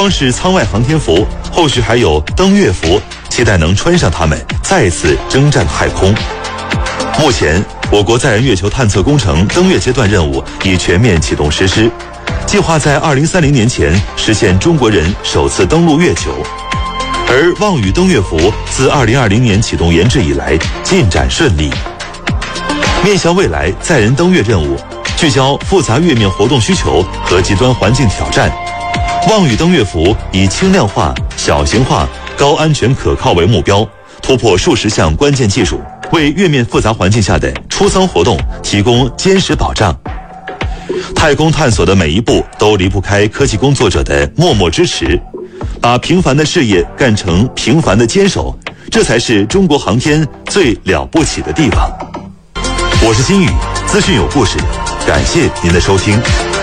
光是舱外航天服，后续还有登月服，期待能穿上它们，再次征战太空。目前，我国载人月球探测工程登月阶段任务已全面启动实施，计划在2030年前实现中国人首次登陆月球。而望宇登月服自2020年启动研制以来，进展顺利。面向未来载人登月任务，聚焦复杂月面活动需求和极端环境挑战，望宇登月服以轻量化、小型化、高安全可靠为目标，突破数十项关键技术，为月面复杂环境下的出舱活动提供坚实保障。太空探索的每一步都离不开科技工作者的默默支持，把平凡的事业干成平凡的坚守，这才是中国航天最了不起的地方。我是金宇，资讯有故事，感谢您的收听。